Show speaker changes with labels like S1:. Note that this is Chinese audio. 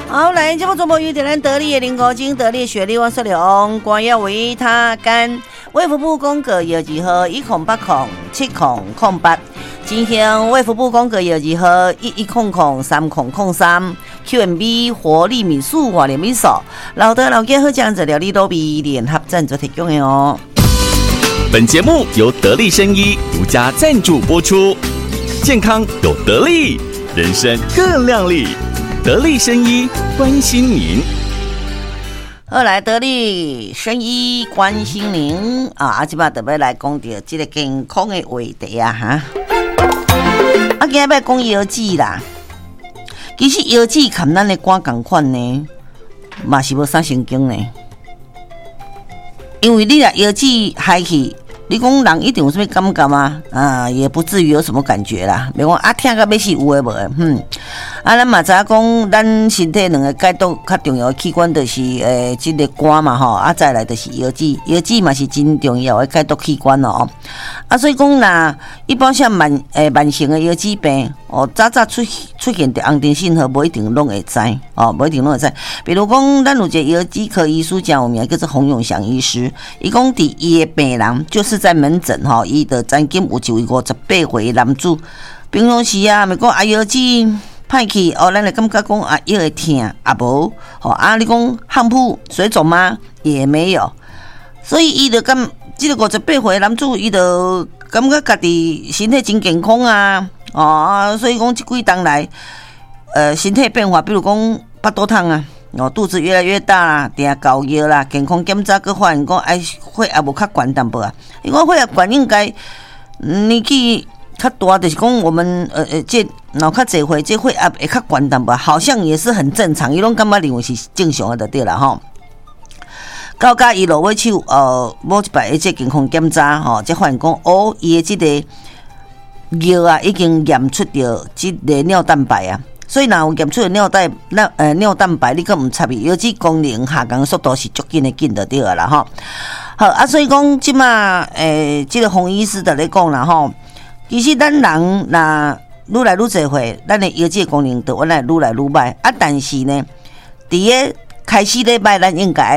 S1: 好，来节目中播于点燃得力的林国金得力雪莉万岁龙光耀维他干卫福部公告药剂号108070008，今天卫福部公告药剂号11003003 QMB 活力米素活力米素，老的老家好酱子料理都比联合赞助提供的哦。
S2: 本节目由得力生医独家赞助播出，健康有得力，人生更亮丽。得力生医关心您。
S1: 好，来得力生医关心您啊！今摆特别来讲到这个健康的话题啊哈。今日要讲药剂啦，其实药剂跟咱的肝同款呢，嘛是无啥神经呢。因为你若药剂害去，你讲人一定有什么感觉吗？也不至于有什么感觉啦。别讲听到要死有诶无诶，咱嘛知影讲，咱身体两个解毒较重要的器官就是这个肝嘛吼，再来就是药剂，药剂嘛是真重要的解毒器官哦。所以讲呐，一般像慢性的药剂病早出现的红灯信号，无一定拢会知无一定拢会知。比如讲，咱有一个药剂科医师讲有名叫做洪永祥医师，伊讲伫伊的病人就是在门诊伊的曾经有一位58岁的男子，平常时咪讲药剂歹去咱就感觉讲药会痛无你讲汉普水肿吗？也没有，所以伊就这个58岁的男子，伊就感觉家己身体真健康所以讲这几冬来身体变化，比如讲腹肚痛肚子越来越大啦，定高药啦，健康检查佮发现讲血压无较悬淡薄因为血压悬应该年纪较大，就是讲我们这脑较侪岁，这血压会较悬淡薄，好像也是很正常，伊拢感觉认为是正常的就对啦吼。到甲伊落尾手某一摆这健康检查才发现讲伊的这个药已经验出着这个尿蛋白所以若有验出的尿蛋白，你佫唔插伊，药剂功能下降速度是足紧的紧就对啦吼。好所以讲即马这个洪医师就咧讲啦吼，其实咱人若愈来愈侪岁，咱的药剂功能就越来愈歹但是呢，伫个开始礼拜咱应该